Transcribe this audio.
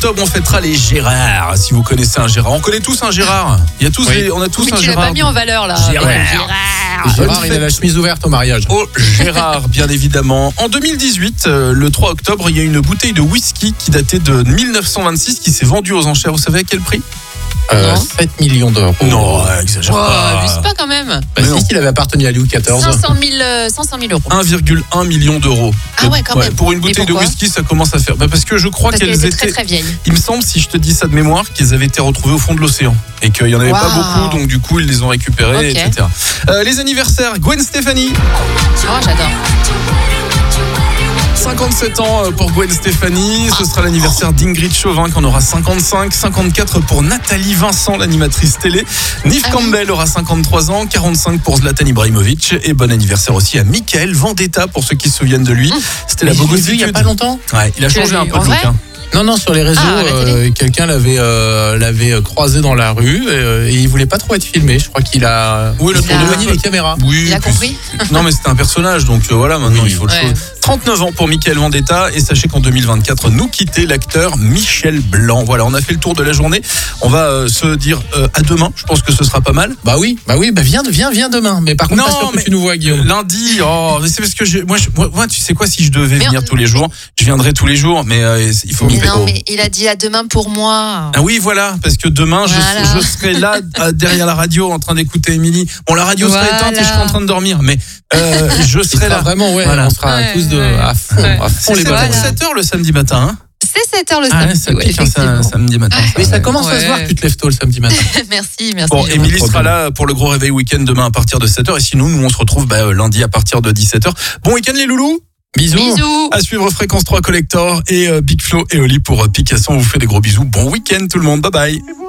octobre, on fêtera les Gérard. Si vous connaissez un Gérard, on connaît tous un Gérard. On a tous Mais un tu l'as Gérard. pas mis en valeur là. Gérard, il a la chemise ouverte au mariage. Oh, Gérard, bien évidemment. En 2018, le 3 octobre, il y a une bouteille de whisky qui datait de 1926 qui s'est vendue aux enchères. Vous savez à quel prix ? 7 millions d'euros. Non, exagère pas. Abuse pas quand même. Bah, si, il avait appartenu à Louis XIV. 500 000 euros. 1,1 million d'euros. Ah ouais, quand même. Pour une bouteille de pourquoi whisky, ça commence à faire. Parce que je crois Parce qu'elle qu'elles était étaient. très très vieille. Il me semble, si je te dis ça de mémoire, qu'elles avaient été retrouvées au fond de l'océan et qu'il n'y en avait pas beaucoup, donc du coup ils les ont récupérées, Ok. etc. Les anniversaires, Gwen Stefani, Oh, j'adore. 57 ans pour Gwen Stefani. Ce sera l'anniversaire d'Ingrid Chauvin qui en aura 55, 54 pour Nathalie Vincent, l'animatrice télé. Nive Campbell aura 53 ans, 45 pour Zlatan Ibrahimovic et bon anniversaire aussi à Michael Vendetta pour ceux qui se souviennent de lui. C'était la Je l'ai vu bogossitude. il y a pas longtemps. Ouais, il a Tu changé l'as un vu peu en de look. vrai Non, sur les réseaux, à la télé. quelqu'un l'avait croisé dans la rue et il voulait pas trop être filmé. Je crois qu'il a Oui, Il a- éloigné les caméras. Oui, Il a puis- compris. Non, mais c'était un personnage, donc voilà, maintenant il faut le Ouais. chose. 39 ans pour Michael Vendetta et sachez qu'en 2024, nous quittait l'acteur Michel Blanc. Voilà, on a fait le tour de la journée. On va se dire à demain. Je pense que ce sera pas mal. Bah oui, viens demain. Mais par contre, pas sûr que tu nous vois, Guillaume. Lundi, mais c'est parce que moi, tu sais quoi, si je devais Mais venir tous les jours, je viendrais tous les jours, mais il faut me Mais payer. non, mais il a dit à demain pour moi. Ah oui, voilà, parce que demain, Voilà. je serai là, derrière la radio, en train d'écouter Émilie. Bon, la radio sera éteinte et je serai en train de dormir, mais je Il serai sera là. vraiment, Voilà. on sera tous à fond les C'est ballons. 7h le samedi matin, hein. C'est 7h le Ah ouais, samedi. ça ouais, pique un effectivement. samedi matin. Mais ça commence à Ouais. se voir que tu te lèves tôt le samedi matin. Merci. Bon, Jérôme. Émilie sera là pour le gros réveil week-end demain à partir de 7h. Et sinon, nous, on se retrouve lundi à partir de 17h. Bon week-end, les loulous. Bisous. Bisous. À suivre Fréquence 3 Collector et Big Flo et Oli pour Picasso. On vous fait des gros bisous. Bon week-end, tout le monde. Bye bye.